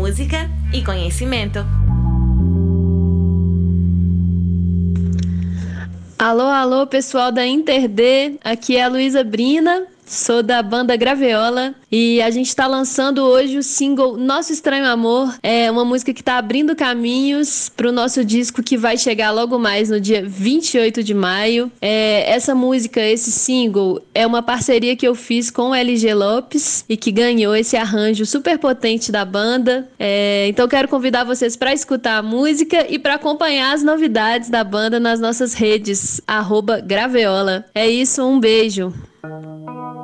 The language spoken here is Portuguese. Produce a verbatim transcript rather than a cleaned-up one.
música e conhecimento. Alô, alô, pessoal da InterD, aqui é a Luísa Brina, sou da banda Graveola e a gente está lançando hoje o single Nosso Estranho Amor. É uma música que está abrindo caminhos para o nosso disco que vai chegar logo mais no dia vinte e oito de maio. É, essa música, esse single, é uma parceria que eu fiz com o L G Lopes e que ganhou esse arranjo super potente da banda. É, então quero convidar vocês para escutar a música e para acompanhar as novidades da banda nas nossas redes, arroba Graveola. É isso, um beijo!